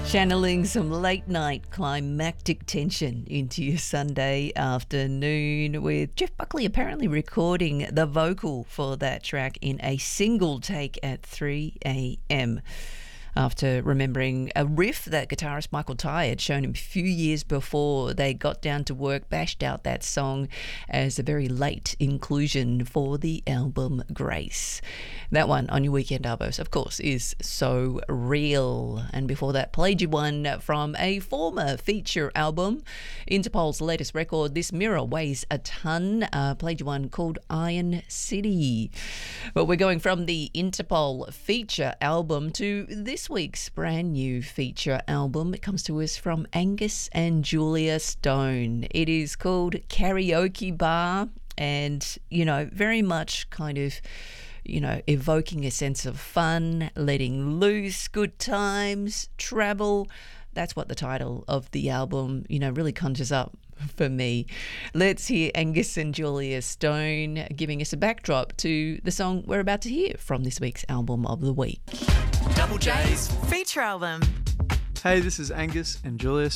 Channeling some late night climactic tension into your Sunday afternoon with Jeff Buckley apparently recording the vocal for that track in a single take at 3 a.m. after remembering a riff that guitarist Michael Tye had shown him a few years before they got down to work, bashed out that song as a very late inclusion for the album Grace. That one on your Weekend Arbos, of course, is So Real. And before that, played you one from a former feature album, Interpol's latest record, This Mirror Weighs a Ton. Played you one called Iron City. But we're going from the Interpol feature album to this week's brand new feature album. It comes to us from Angus and Julia Stone. It is called Karaoke Bar, and, very much kind of, evoking a sense of fun, letting loose, good times, travel. That's what the title of the album, really conjures up for me. Let's hear Angus and Julia Stone giving us a backdrop to the song we're about to hear from this week's album of the week. Double J's feature album. Hey, this is Angus and Julia